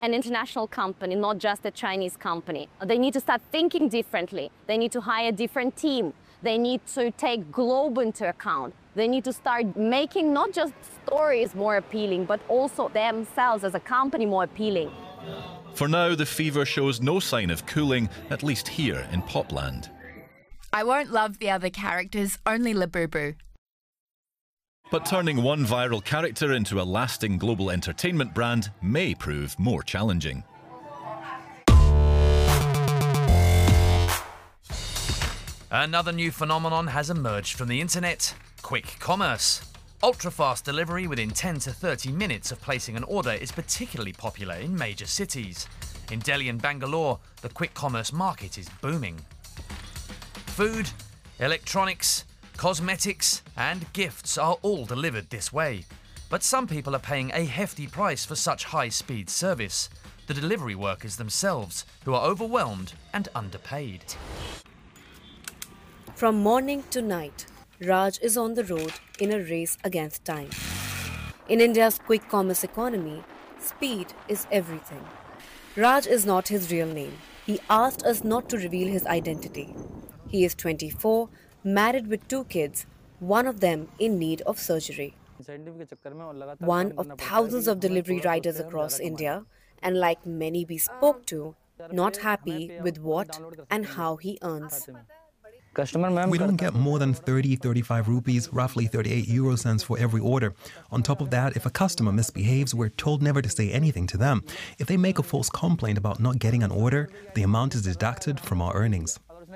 an international company, not just a Chinese company. They need to start thinking differently. They need to hire a different team. They need to take globe into account. They need to start making not just stories more appealing, but also themselves as a company more appealing. For now, the fever shows no sign of cooling, at least here in Popland. I won't love the other characters, only Labubu. But turning one viral character into a lasting global entertainment brand may prove more challenging. Another new phenomenon has emerged from the internet: quick commerce. Ultra-fast delivery within 10 to 30 minutes of placing an order is particularly popular in major cities. In Delhi and Bangalore, the quick commerce market is booming. Food, electronics, cosmetics and gifts are all delivered this way. But some people are paying a hefty price for such high-speed service: the delivery workers themselves, who are overwhelmed and underpaid. From morning to night, Raj is on the road in a race against time. In India's quick commerce economy, speed is everything. Raj is not his real name. He asked us not to reveal his identity. He is 24, married with 2 kids, one of them in need of surgery. One of thousands of delivery riders across India, and like many we spoke to, not happy with what and how he earns. We don't get more than 30-35 rupees, roughly 38 euro cents for every order. On top of that, if a customer misbehaves, we're told never to say anything to them. If they make a false complaint about not getting an order, the amount is deducted from our earnings.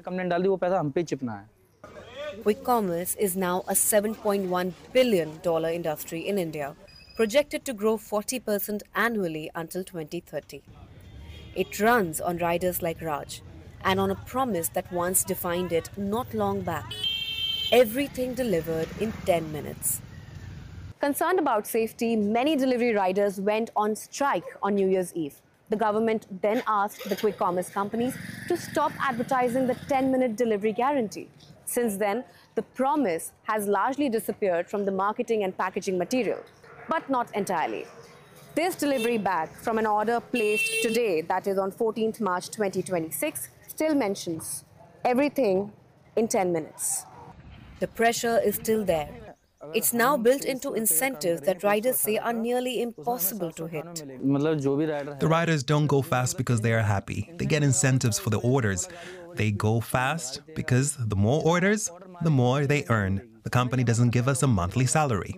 Quick commerce is now a $7.1 billion industry in India, projected to grow 40% annually until 2030. It runs on riders like Raj, and on a promise that once defined it not long back: everything delivered in 10 minutes. Concerned about safety, many delivery riders went on strike on New Year's Eve. The government then asked the quick commerce companies to stop advertising the 10-minute delivery guarantee. Since then, the promise has largely disappeared from the marketing and packaging material, but not entirely. This delivery bag from an order placed today, that is on 14th March 2026, still mentions everything in 10 minutes. The pressure is still there. It's now built into incentives that riders say are nearly impossible to hit. The riders don't go fast because they are happy. They get incentives for the orders. They go fast because the more orders, the more they earn. The company doesn't give us a monthly salary.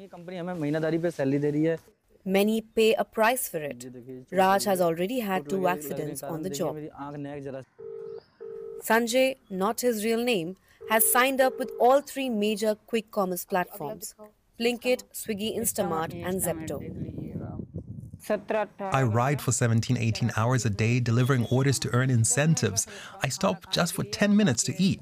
Many pay a price for it. Raj has already had 2 accidents on the job. Sanjay, not his real name, has signed up with all 3 major quick commerce platforms: Blinkit, Swiggy, Instamart and Zepto. I ride for 17-18 hours a day delivering orders to earn incentives. I stop just for 10 minutes to eat.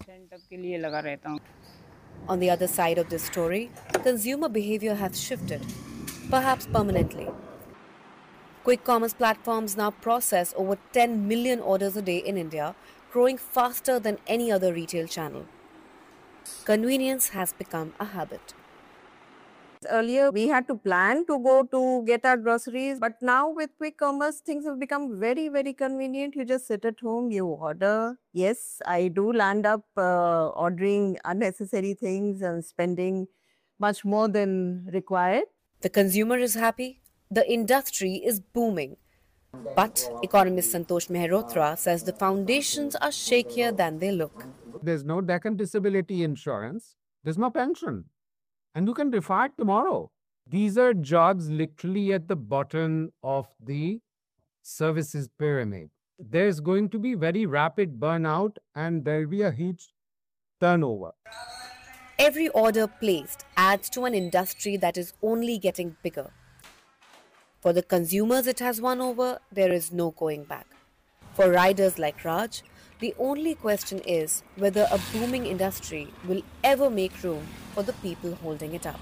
On the other side of this story, consumer behavior has shifted, perhaps permanently. Quick commerce platforms now process over 10 million orders a day in India, growing faster than any other retail channel. Convenience has become a habit. Earlier, we had to plan to go to get our groceries, but now with quick commerce, things have become very, very convenient. You just sit at home, you order. Yes, I do land up ordering unnecessary things and spending much more than required. The consumer is happy. The industry is booming. But economist Santosh Mehrotra says the foundations are shakier than they look. There's no Deccan disability insurance. There's no pension. And you can retire tomorrow. These are jobs literally at the bottom of the services pyramid. There's going to be very rapid burnout and there'll be a huge turnover. Every order placed adds to an industry that is only getting bigger. For the consumers it has won over, there is no going back. For riders like Raj, the only question is whether a booming industry will ever make room for the people holding it up.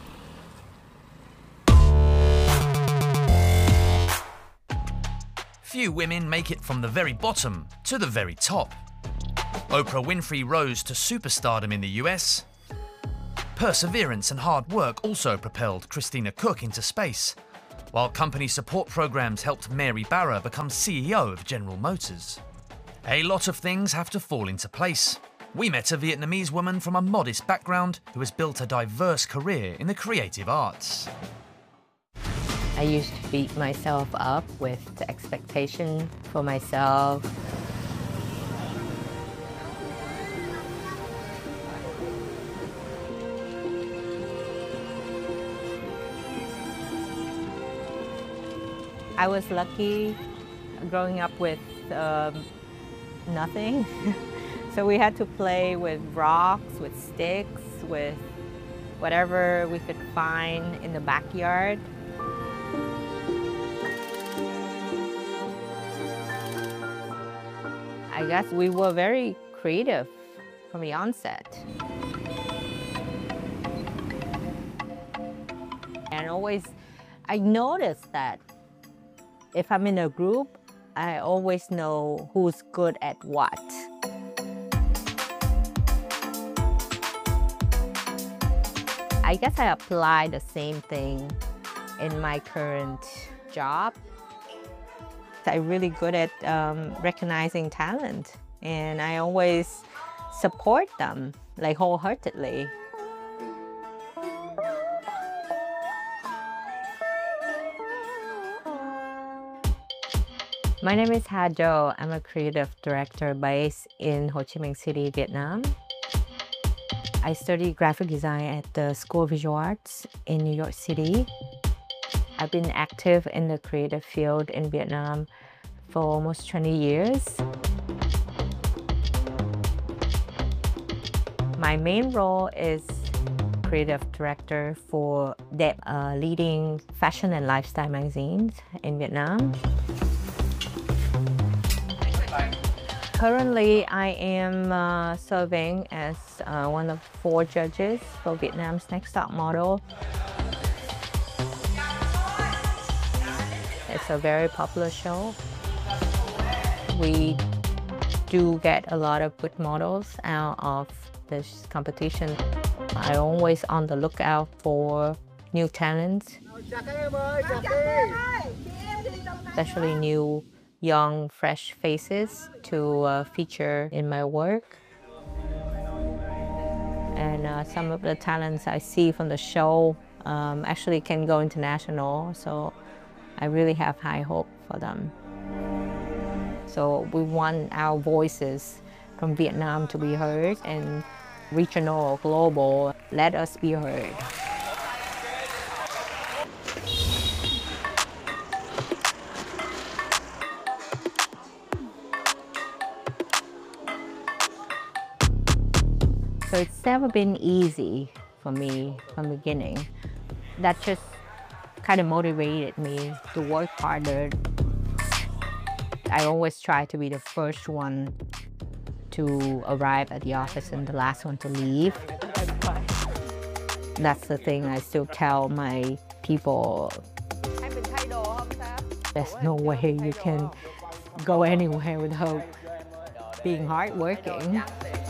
Few women make it from the very bottom to the very top. Oprah Winfrey rose to superstardom in the US. Perseverance and hard work also propelled Christina Koch into space. while company support programs helped Mary Barra become CEO of General Motors. A lot of things have to fall into place. We met a Vietnamese woman from a modest background who has built a diverse career in the creative arts. I used to beat myself up with the expectation for myself. I was lucky growing up with nothing. So we had to play with rocks, with sticks, with whatever we could find in the backyard. I guess we were very creative from the onset. And always, I noticed that if I'm in a group, I always know who's good at what. I guess I apply the same thing in my current job. I'm really good at recognizing talent, and I always support them, like wholeheartedly. My name is Ha Jo. I'm a creative director based in Ho Chi Minh City, Vietnam. I studied graphic design at the School of Visual Arts in New York City. I've been active in the creative field in Vietnam for almost 20 years. My main role is creative director for Đẹp, leading fashion and lifestyle magazines in Vietnam. Currently, I am serving as one of 4 judges for Vietnam's Next Top Model. It's a very popular show. We do get a lot of good models out of this competition. I'm always on the lookout for new talents, especially new young, fresh faces to feature in my work. And some of the talents I see from the show actually can go international, so I really have high hope for them. So we want our voices from Vietnam to be heard, and regional or global, let us be heard. So it's never been easy for me from the beginning. That just kind of motivated me to work harder. I always try to be the first one to arrive at the office and the last one to leave. That's the thing I still tell my people. There's no way you can go anywhere without being hardworking.